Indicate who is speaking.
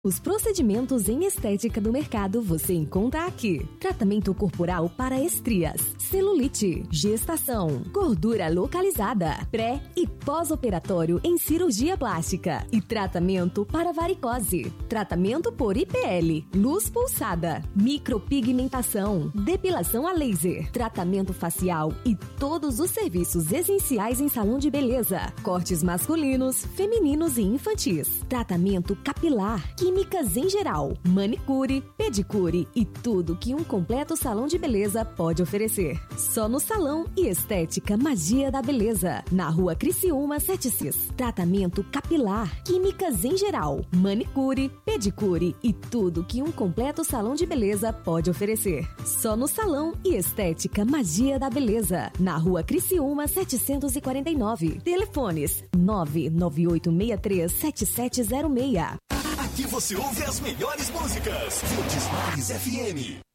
Speaker 1: Os procedimentos em estética do mercado você encontra aqui. Tratamento corporal para estrias, celulite, gestação, gordura localizada, pré e pós-operatório em cirurgia plástica e tratamento para varicose. Tratamento por IPL, luz pulsada, micropigmentação, depilação a laser, tratamento facial e todos os serviços essenciais em salão de beleza. Cortes masculinos, femininos e infantis. Tratamento capilar, químicas em geral, manicure, pedicure e tudo que um completo salão de beleza pode oferecer. Só no Salão e Estética Magia da Beleza, na Rua Criciúma 7Cis. Tratamento capilar, químicas em geral, manicure, pedicure e tudo que um completo salão de beleza pode oferecer. Só no Salão e Estética Magia da Beleza, na Rua Criciúma 749. Telefones 998637706.
Speaker 2: Aqui você ouve as melhores músicas. Verdes Mares FM.